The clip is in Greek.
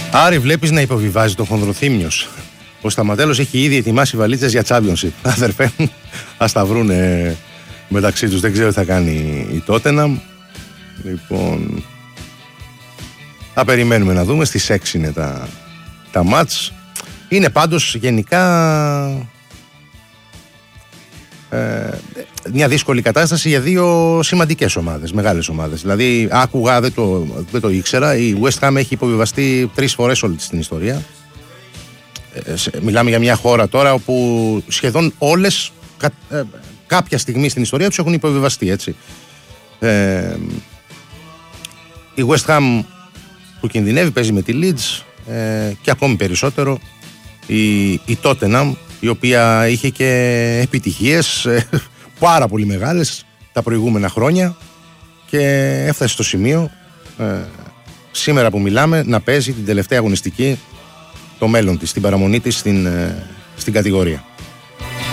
Άρη, βλέπεις να υποβιβάζει το Χονδροθύμιος. Ο Σταματέλος έχει ήδη ετοιμάσει βαλίτσες για Championship. Αδερφέ μου, ας τα βρούνε μεταξύ τους. Δεν ξέρω τι θα κάνει η Tottenham. Λοιπόν, θα περιμένουμε να δούμε. Στις 6 είναι τα μάτς. Είναι πάντως γενικά μια δύσκολη κατάσταση για δύο σημαντικές ομάδες, μεγάλες ομάδες. Δηλαδή, άκουγα, δεν το ήξερα, η West Ham έχει υποβιβαστεί 3 φορές όλη την ιστορία. Μιλάμε για μια χώρα τώρα όπου σχεδόν όλες κάποια στιγμή στην ιστορία τους έχουν υποβιβαστεί, έτσι. Η West Ham που κινδυνεύει, παίζει με τη Leeds, και ακόμη περισσότερο η Tottenham, η οποία είχε και επιτυχίες πάρα πολύ μεγάλες τα προηγούμενα χρόνια και έφτασε στο σημείο σήμερα που μιλάμε να παίζει την τελευταία αγωνιστική, το μέλλον της, την παραμονή της στην κατηγορία.